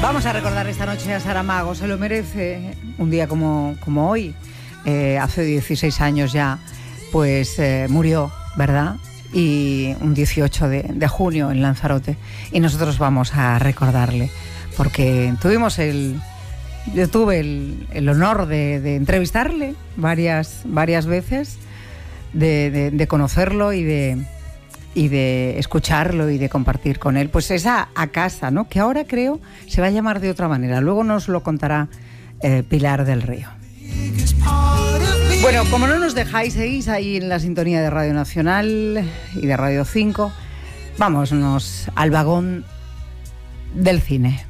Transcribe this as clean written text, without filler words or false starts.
Vamos a recordar esta noche a Saramago, se lo merece. Un día como hoy, hace 16 años ya, pues murió, ¿verdad? Y un 18 de junio en Lanzarote. Y nosotros vamos a recordarle, porque yo tuve el honor de entrevistarle varias veces, de conocerlo y de escucharlo y de compartir con él, pues esa a casa, ¿no? Que ahora creo se va a llamar de otra manera. Luego nos lo contará Pilar del Río. Bueno, como no nos dejáis, seguís ahí en la sintonía de Radio Nacional y de Radio 5, vámonos al vagón del cine.